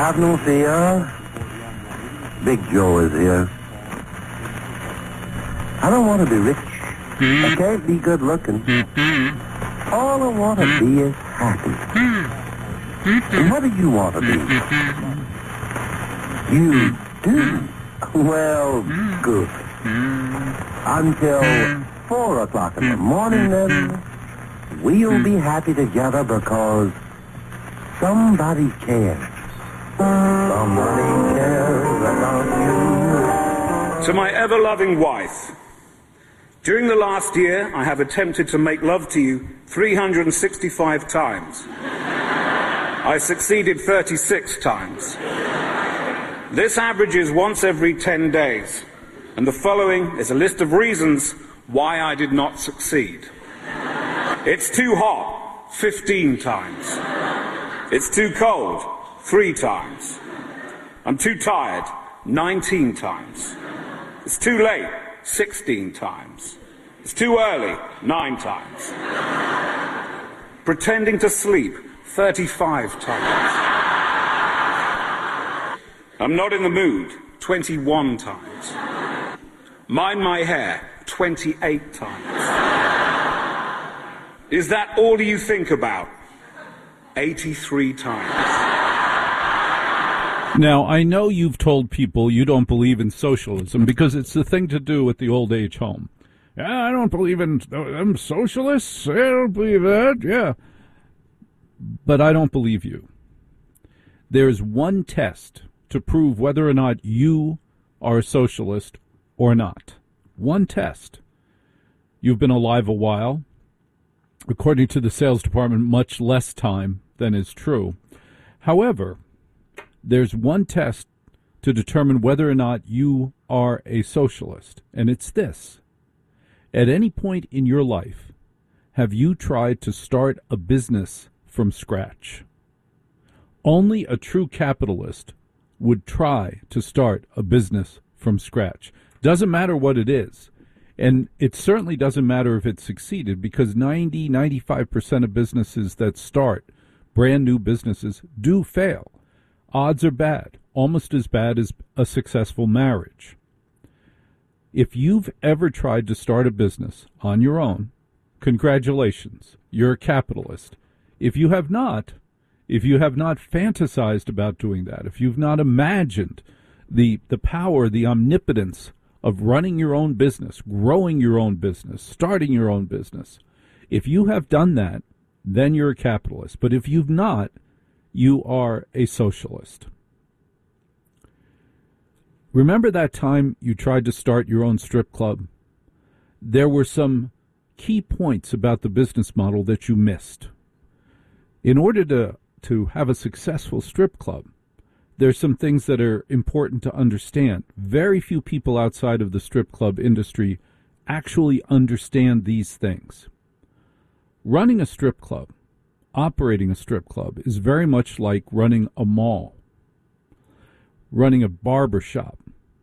Have no fear. Big Joe is here. I don't want to be rich. I can't be good looking. All I want to be is happy. And what do you want to be? You do? Well, good. Until 4 o'clock in the morning, then, we'll be happy together because somebody cares. Somebody cares about you. To my ever-loving wife, during the last year, I have attempted to make love to you 365 times. I succeeded 36 times. This averages once every 10 days, and the following is a list of reasons why I did not succeed. It's too hot, 15 times. It's too cold, 3 times. I'm too tired, 19 times. It's too late, 16 times. It's too early, 9 times. Pretending to sleep, 35 times. I'm not in the mood, 21 times. Mind my hair, 28 times. Is that all you think about? 83 times. Now, I know you've told people you don't believe in socialism because it's the thing to do at the old age home. I don't believe in them socialists. I don't believe that. Yeah. But I don't believe you. There's one test to prove whether or not you are a socialist or not. One test. You've been alive a while. According to the sales department, much less time than is true. However, there's one test to determine whether or not you are a socialist, and it's this. At any point in your life, have you tried to start a business from scratch? Only a true capitalist would try to start a business from scratch. Doesn't matter what it is. And it certainly doesn't matter if it succeeded, because 95% of businesses that start, brand new businesses, do fail. Odds are bad, almost as bad as a successful marriage. If you've ever tried to start a business on your own, congratulations, you're a capitalist. If you have not fantasized about doing that, if you've not imagined the power, the omnipotence of running your own business, growing your own business, starting your own business, if you have done that, then you're a capitalist. But if you've not, you are a socialist. Remember that time you tried to start your own strip club? There were some key points about the business model that you missed. In order to have a successful strip club, there's some things that are important to understand. Very few people outside of the strip club industry actually understand these things. Running a strip club, operating a strip club, is very much like running a mall, running a barber shop.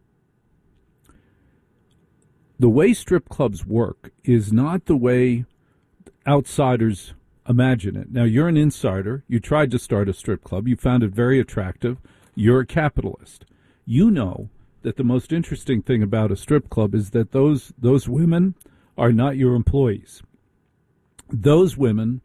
The way strip clubs work is not the way outsiders imagine it. Now, you're an insider. You tried to start a strip club. You found it very attractive. You're a capitalist. You know that the most interesting thing about a strip club is that those women are not your employees. Those women,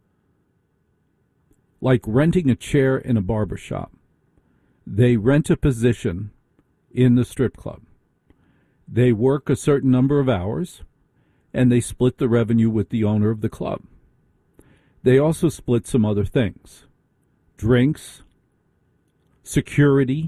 like renting a chair in a barber shop, they rent a position in the strip club. They work a certain number of hours, and they split the revenue with the owner of the club. They also split some other things: drinks, security,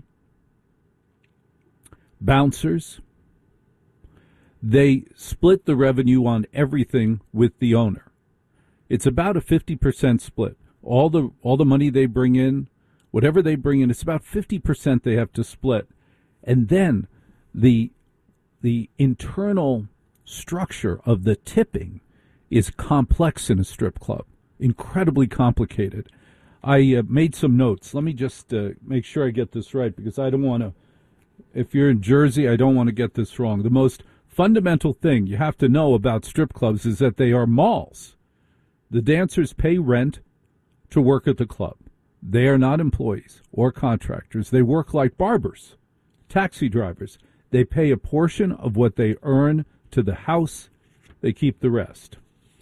bouncers. They split the revenue on everything with the owner. It's about a 50% split. All the money they bring in, whatever they bring in, it's about 50% they have to split. And then the internal structure of the tipping is complex in a strip club, incredibly complicated. I made some notes. Let me just make sure I get this right, because I don't want to, if you're in Jersey, I don't want to get this wrong. The most fundamental thing you have to know about strip clubs is that they are malls. The dancers pay rent to work at the club. They are not employees or contractors. They work like barbers, taxi drivers. They pay a portion of what they earn to the house. They keep the rest.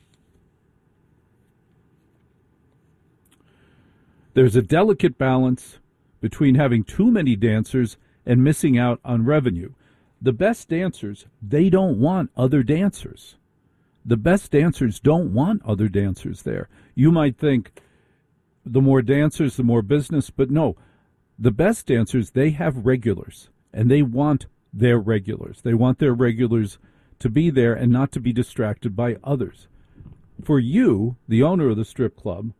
There's a delicate balance between having too many dancers and missing out on revenue. The best dancers, they don't want other dancers. The best dancers don't want other dancers there. You might think the more dancers, the more business, but no. The best dancers, they have regulars, and they want their regulars. They want their regulars to be there and not to be distracted by others. For you, the owner of the strip club,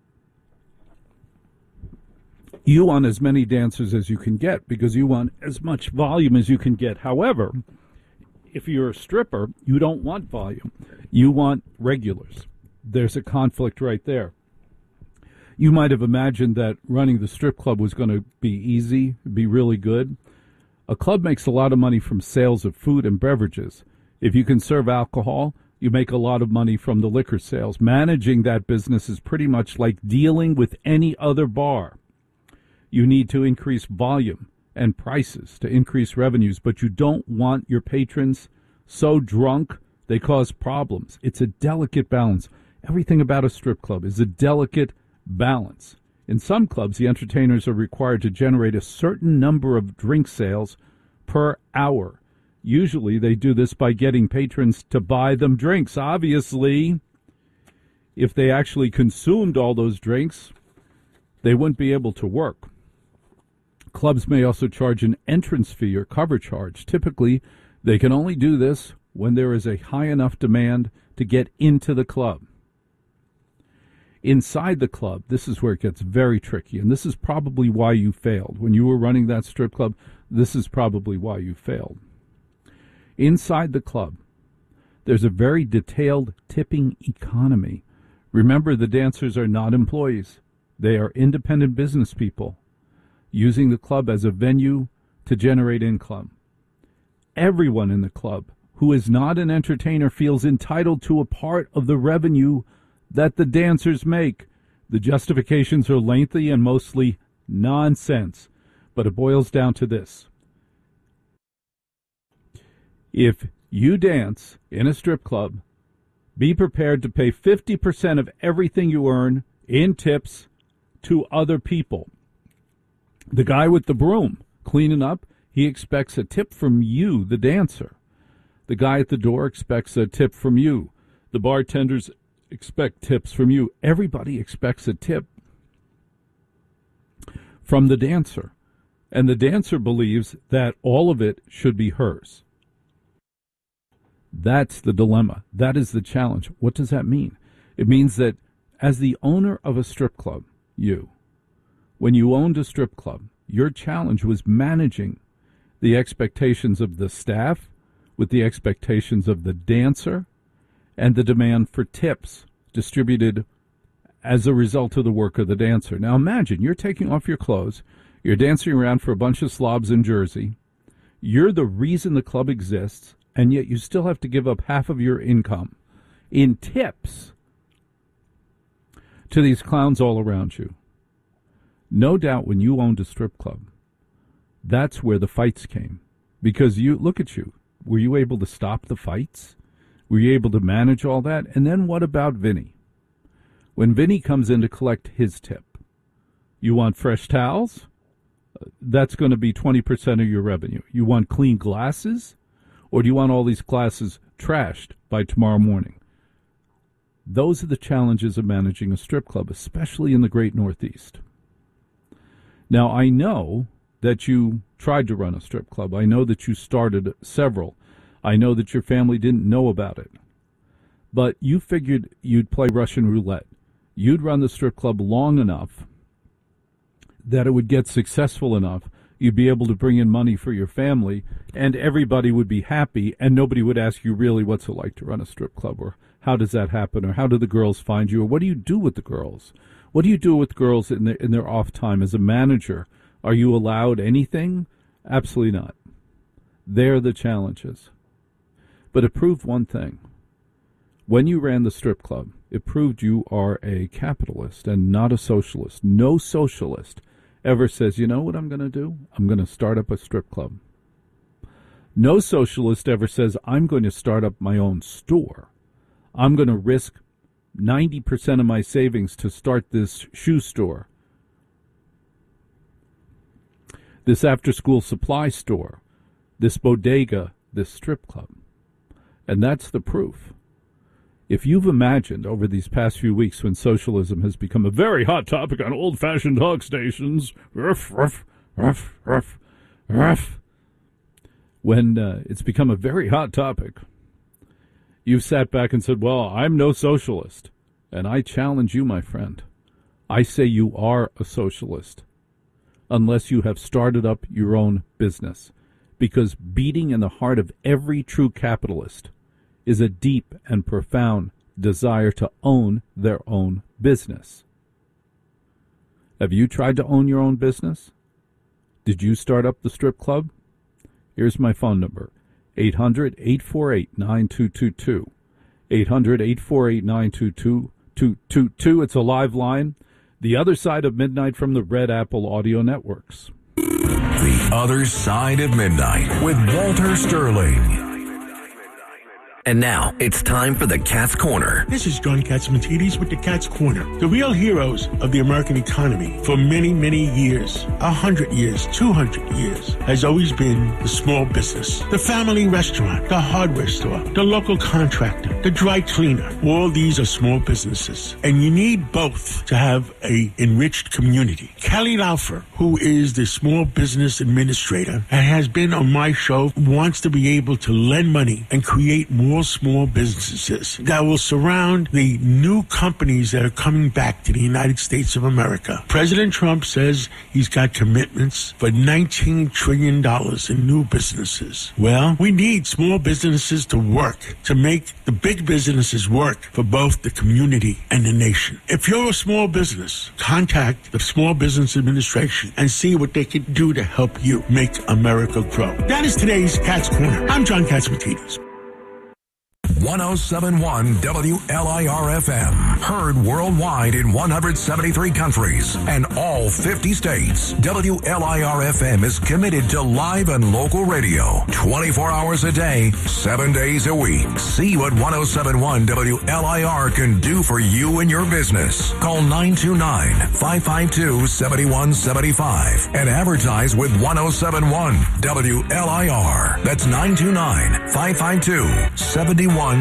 you want as many dancers as you can get because you want as much volume as you can get. However, if you're a stripper, you don't want volume. You want regulars. There's a conflict right there. You might have imagined that running the strip club was going to be easy, be really good. A club makes a lot of money from sales of food and beverages. If you can serve alcohol, you make a lot of money from the liquor sales. Managing that business is pretty much like dealing with any other bar. You need to increase volume and prices to increase revenues, but you don't want your patrons so drunk they cause problems. It's a delicate balance. Everything about a strip club is a delicate balance. In some clubs, the entertainers are required to generate a certain number of drink sales per hour. Usually they do this by getting patrons to buy them drinks. Obviously, if they actually consumed all those drinks, they wouldn't be able to work. Clubs may also charge an entrance fee or cover charge. Typically, they can only do this when there is a high enough demand to get into the club. Inside the club, this is where it gets very tricky, and this is probably why you failed. When you were running that strip club, this is probably why you failed. Inside the club, there's a very detailed tipping economy. Remember, the dancers are not employees. They are independent business people using the club as a venue to generate income. Everyone in the club who is not an entertainer feels entitled to a part of the revenue that the dancers make. The justifications are lengthy and mostly nonsense, but it boils down to this. If you dance in a strip club, be prepared to pay 50% of everything you earn in tips to other people. The guy with the broom cleaning up, he expects a tip from you, the dancer. The guy at the door expects a tip from you. The bartenders expect tips from you. Everybody expects a tip from the dancer. And the dancer believes that all of it should be hers. That's the dilemma. That is the challenge. What does that mean? It means that as the owner of a strip club, when you owned a strip club, your challenge was managing the expectations of the staff with the expectations of the dancer and the demand for tips distributed as a result of the work of the dancer. Now imagine you're taking off your clothes, you're dancing around for a bunch of slobs in Jersey, you're the reason the club exists, and yet you still have to give up half of your income in tips to these clowns all around you. No doubt when you owned a strip club, that's where the fights came. Because you, look at you, were you able to stop the fights? Were you able to manage all that? And then what about Vinny? When Vinny comes in to collect his tip, you want fresh towels? That's going to be 20% of your revenue. You want clean glasses? Or do you want all these glasses trashed by tomorrow morning? Those are the challenges of managing a strip club, especially in the great Northeast. Now, I know that you tried to run a strip club. I know that you started several. I know that your family didn't know about it. But you figured you'd play Russian roulette. You'd run the strip club long enough that it would get successful enough. You'd be able to bring in money for your family, and everybody would be happy, and nobody would ask you really what's it like to run a strip club, or how does that happen, or how do the girls find you, or what do you do with the girls? What do you do with girls in their off time as a manager? Are you allowed anything? Absolutely not. They're the challenges. But it proved one thing. When you ran the strip club, It proved you are a capitalist and not a socialist. No socialist ever says, you know what I'm going to do? I'm going to start up a strip club. No socialist ever says, I'm going to start up my own store. I'm going to risk 90% of my savings to start this shoe store, this after-school supply store, this bodega, this strip club. And that's the proof. If you've imagined over these past few weeks when socialism has become a very hot topic on old-fashioned talk stations, ruff, ruff, ruff, ruff, ruff, when it's become a very hot topic, you've sat back and said, well, I'm no socialist. And I challenge you, my friend. I say you are a socialist unless you have started up your own business. Because beating in the heart of every true capitalist is a deep and profound desire to own their own business. Have you tried to own your own business? Did you start up the strip club? Here's my phone number, 800-848-9222. 800-848-9222. It's a live line. The Other Side of Midnight from the Red Apple Audio Networks. The Other Side of Midnight with Walter Sterling. And now, it's time for the Cat's Corner. This is John Catsimatidis with the Cat's Corner. The real heroes of the American economy for many, many years, 100 years, 200 years, has always been the small business. The family restaurant, the hardware store, the local contractor, the dry cleaner. All these are small businesses. And you need both to have a enriched community. Kelly Laufer, who is the small business administrator and has been on my show, wants to be able to lend money and create more small businesses that will surround the new companies that are coming back to the United States of America. President Trump says he's got commitments for $19 trillion in new businesses. Well, we need small businesses to work, to make the big businesses work for both the community and the nation. If you're a small business, contact the Small Business Administration and see what they can do to help you make America grow. That is today's Cat's Corner. I'm John Catsimatidis. 1071 WLIR-FM. Heard worldwide in 173 countries and all 50 states. WLIR-FM is committed to live and local radio 24 hours a day, 7 days a week. See what 1071 WLIR can do for you and your business. Call 929-552-7175 and advertise with 1071 WLIR. That's 929-552-7175.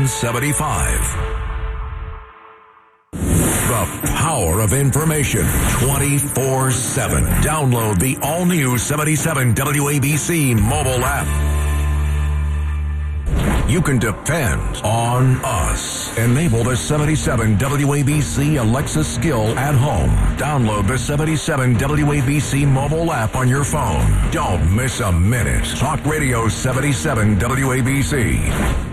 The power of information 24/7. Download the all-new 77 WABC mobile app. You can depend on us. Enable the 77 WABC Alexa skill at home. Download the 77 WABC mobile app on your phone. Don't miss a minute. Talk Radio 77 WABC.